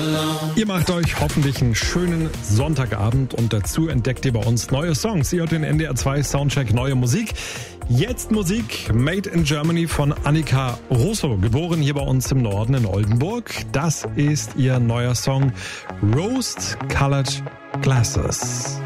Ihr macht euch hoffentlich einen schönen Sonntagabend und dazu entdeckt ihr bei uns neue Songs. Ihr hört den NDR 2 Soundcheck Neue Musik. Jetzt Musik Made in Germany von Annika Russo, geboren hier bei uns im Norden in Oldenburg. Das ist ihr neuer Song Rose Colored Glasses.